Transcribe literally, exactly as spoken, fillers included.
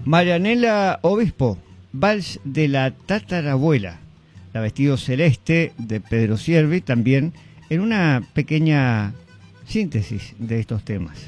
Marianela Obispo, Vals de la Tatarabuela, La Vestido Celeste de Pedro Siervi, también en una pequeña síntesis de estos temas.